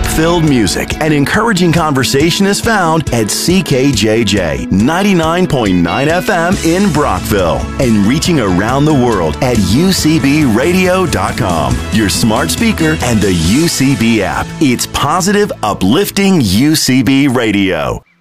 hope-filled music and encouraging conversation is found at CKJJ 99.9 FM in Brockville and reaching around the world at UCBradio.com, your smart speaker, and the UCB app. It's positive, uplifting UCB Radio.